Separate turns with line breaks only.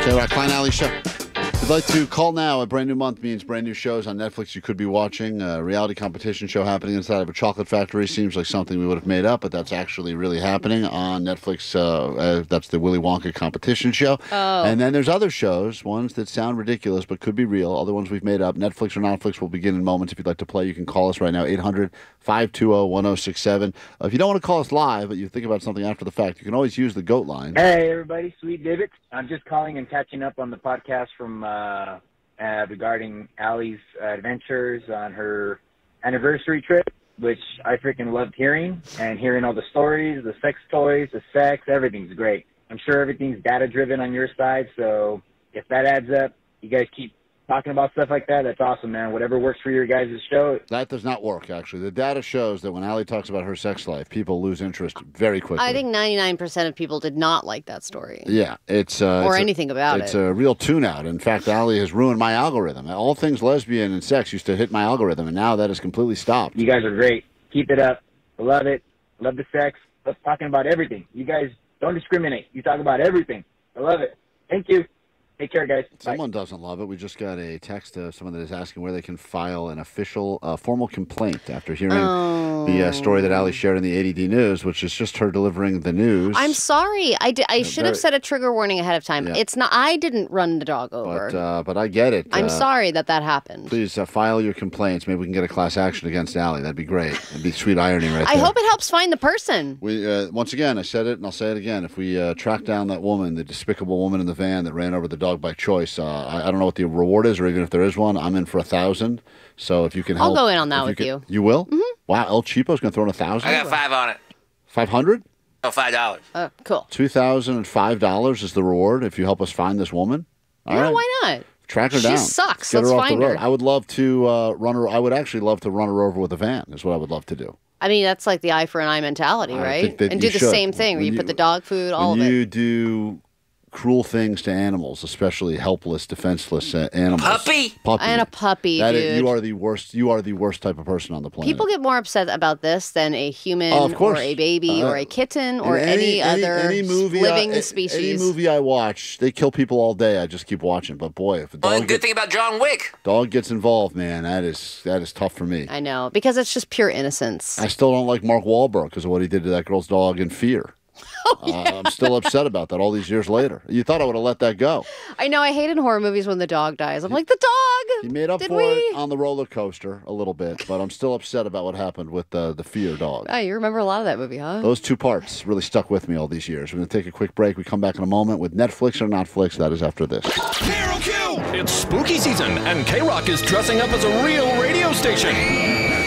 K-Rock, Klein Alley Show. If you'd like to call now, a brand new month means brand new shows on Netflix you could be watching. A reality competition show happening inside of a chocolate factory seems like something we would have made up, but that's actually really happening on Netflix. That's the Willy Wonka competition show.
Oh.
And then there's other shows, ones that sound ridiculous but could be real, other ones we've made up. Netflix or Netflix will begin in moments. If you'd like to play, you can call us right now, 800-520-1067. If you don't want to call us live, but you think about something after the fact, you can always use the GOAT line.
Hey, everybody. Sweet Divot. I'm just calling and catching up on the podcast from regarding Allie's adventures on her anniversary trip, which I freaking loved hearing, and hearing all the stories, the sex toys, the sex, everything's great. I'm sure everything's data-driven on your side, so if that adds up, you guys keep talking about stuff like that, that's awesome, man. Whatever works for your guys' show.
That does not work, actually. The data shows that when Allie talks about her sex life, people lose interest very quickly.
I think 99% of people did not like that story.
Yeah, it's
anything about
it. It's a real tune-out. In fact, Allie has ruined my algorithm. All things lesbian and sex used to hit my algorithm, and now that has completely stopped.
You guys are great. Keep it up. I love it. Love the sex. Love talking about everything. You guys don't discriminate. You talk about everything. I love it. Thank you. Take care, guys.
Someone doesn't love it. We just got a text to someone that is asking where they can file an official, formal complaint after hearing the story that Allie shared in the ADD News, which is just her delivering the news.
I'm sorry. I should have set a trigger warning ahead of time.
Yeah.
It's not. I didn't run the dog over.
But I get it.
I'm sorry that happened.
Please file your complaints. Maybe we can get a class action against Allie. That'd be great. It'd be sweet irony right there.
I hope it helps find the person.
We once again, I said it and I'll say it again. If we track down that woman, the despicable woman in the van that ran over the dog by choice, I don't know what the reward is, or even if there is one, I'm in for 1,000. So if you can help,
I'll go in on that with you.
You will? Mm-hmm. Wow, El Cheapo's going to throw in 1,000.
I got 5 on it.
500?
Oh, $5.
Oh, cool.
$2,005 is the reward if you help us find this woman. All right.
Why not?
Track her down.
She sucks.
Get
Let's
her off
find
the road.
her.
I would love to run her. I would actually love to run her over with a van. Is what I would love to do.
I mean, that's like the eye for an eye mentality, right? And do the same thing where you put the dog food, all of it.
You do cruel things to animals, especially helpless, defenseless animals.
Puppy?
And a puppy, dude.
You are the worst. You are the worst type of person on the planet.
People get more upset about this than a human or a baby or a kitten or any other living species.
Any movie I watch, they kill people all day. I just keep watching. But boy, if a dog
Good thing about John Wick.
Dog gets involved, man, that is tough for me.
I know, because it's just pure innocence.
I still don't like Mark Wahlberg because of what he did to that girl's dog in Fear. I'm still upset about that all these years later. You thought I would have let that go.
I know. I hate in horror movies when the dog dies. I'm like, the dog!
He made up for it on the roller coaster a little bit, but I'm still upset about what happened with the Fear dog.
Oh, you remember a lot of that movie, huh?
Those two parts really stuck with me all these years. We're going to take a quick break. We come back in a moment with Netflix or Notflix. That is after this.
Carol Q! It's spooky season, and K-Rock is dressing up as a real radio station.